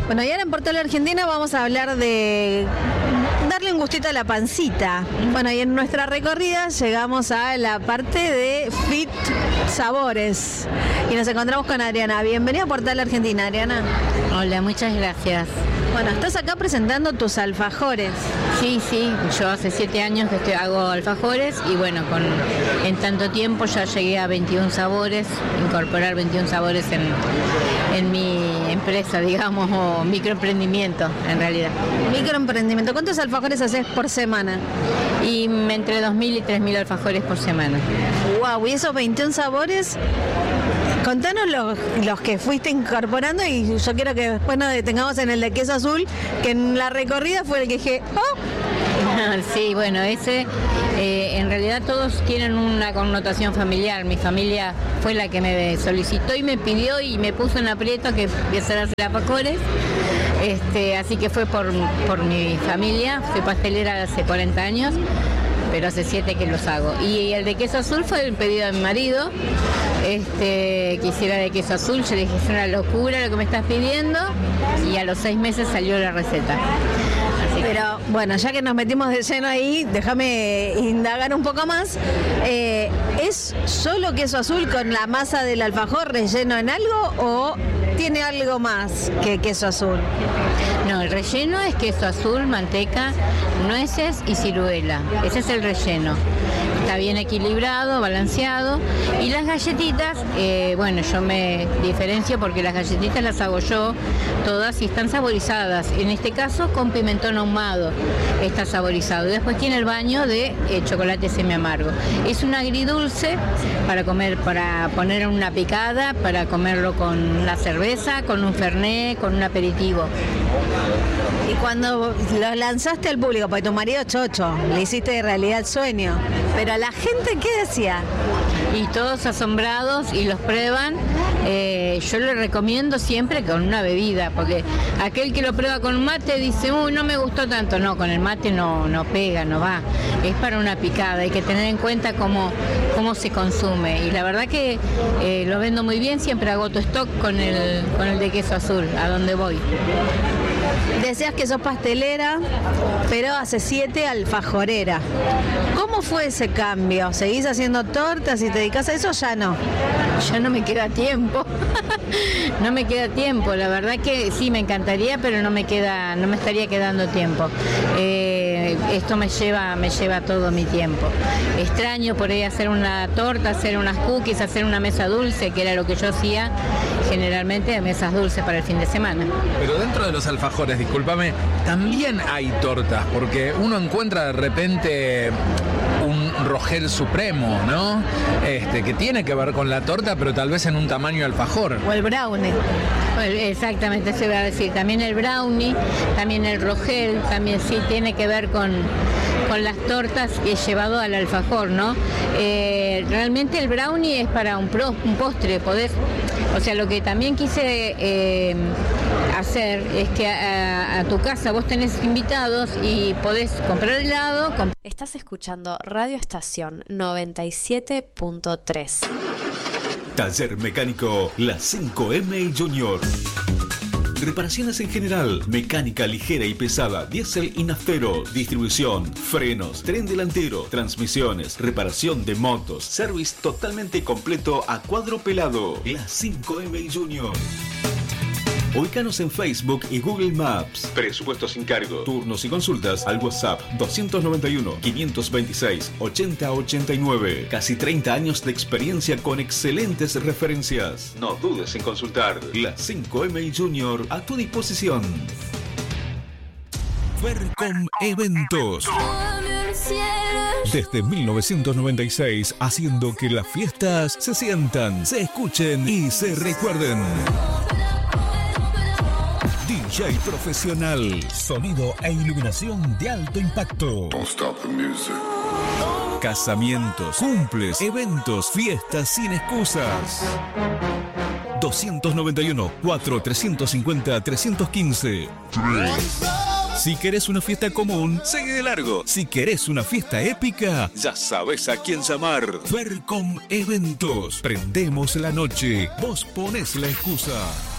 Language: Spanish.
Bueno, y ahora en Portal Argentina vamos a hablar de darle un gustito a la pancita. Bueno, y en nuestra recorrida llegamos a la parte de Fit Sabores y nos encontramos con Adriana. Bienvenida a Portal Argentina, Adriana. Hola, muchas gracias. Bueno, estás acá presentando tus alfajores. Sí, yo hace 7 años que hago alfajores y bueno, en tanto tiempo ya llegué a 21 sabores, incorporar 21 sabores en mi empresa, digamos, o microemprendimiento en realidad. Microemprendimiento, ¿cuántos alfajores haces por semana? Y entre 2.000 y 3.000 alfajores por semana. Wow, y esos 21 sabores, contanos los que fuiste incorporando y yo quiero que después nos detengamos en el de queso azul, que en la recorrida fue el que dije, ¡oh! Sí, bueno, ese en realidad todos tienen una connotación familiar. Mi familia fue la que me solicitó y me pidió y me puso en aprieto que empezara a hacer alfajores. Así que fue por mi familia. Soy pastelera hace 40 años, pero hace 7 que los hago. Y el de queso azul fue el pedido de mi marido. Quisiera de queso azul, yo le dije, es una locura lo que me estás pidiendo, y a los 6 meses salió la receta. Pero bueno, ya que nos metimos de lleno ahí, déjame indagar un poco más. ¿Es solo queso azul con la masa del alfajor relleno en algo o tiene algo más que queso azul? No, el relleno es queso azul, manteca, nueces y ciruela. Ese es el relleno. Está bien equilibrado, balanceado. Y las galletitas, bueno, yo me diferencio porque las galletitas las hago yo todas y están saborizadas. En este caso con pimentón ahumado está saborizado. Y después tiene el baño de chocolate semiamargo. Es un agridulce para comer, para poner en una picada, para comerlo con la cerveza, con un fernet, con un aperitivo. Y cuando lo lanzaste al público, porque tu marido es chocho, le hiciste de realidad el sueño, pero a la gente, ¿qué decía? Y todos asombrados y los prueban. Yo le recomiendo siempre con una bebida, porque aquel que lo prueba con mate dice, no me gustó tanto. No, con el mate no pega, no va. Es para una picada, hay que tener en cuenta cómo se consume. Y la verdad que lo vendo muy bien, siempre agoto stock con el de queso azul, a donde voy. Decías que sos pastelera, pero hace 7 alfajorera. ¿Cómo fue ese cambio? ¿Seguís haciendo tortas y te dedicas a eso? Ya no. Ya no me queda tiempo. No me queda tiempo. La verdad que sí, me encantaría, pero no me estaría quedando tiempo. Esto me lleva todo mi tiempo. Extraño por ahí hacer una torta, hacer unas cookies, hacer una mesa dulce, que era lo que yo hacía generalmente, mesas dulces para el fin de semana. Pero dentro de los alfajores, discúlpame, también hay tortas, porque uno encuentra de repente un Rogel Supremo, ¿no? Que tiene que ver con la torta, pero tal vez en un tamaño alfajor. O el brownie. Exactamente, eso iba a decir. También el brownie, también el Rogel, también sí tiene que ver con las tortas que he llevado al alfajor, ¿no? Realmente el brownie es para un postre, o sea, lo que también quise hacer es que a tu casa vos tenés invitados y podés comprar helado. Estás escuchando Radio Estación 97.3. Taller Mecánico La 5M Junior. Reparaciones en general, mecánica ligera y pesada, diésel y nafteros, distribución, frenos, tren delantero, transmisiones, reparación de motos, service totalmente completo a cuadro pelado. La 5M Junior. Ubícanos en Facebook y Google Maps. Presupuesto sin cargo. Turnos y consultas al WhatsApp 291-526-8089. Casi 30 años de experiencia con excelentes referencias. No dudes en consultar. La 5M Junior a tu disposición. Fercom Eventos. Desde 1996, haciendo que las fiestas se sientan, se escuchen y se recuerden. DJ profesional, sonido e iluminación de alto impacto. Casamientos, cumples, eventos, fiestas sin excusas. 291 4 350 315. Si querés una fiesta común, sigue de largo. Si querés una fiesta épica, ya sabes a quién llamar. Fercom Eventos. Prendemos la noche, vos ponés la excusa.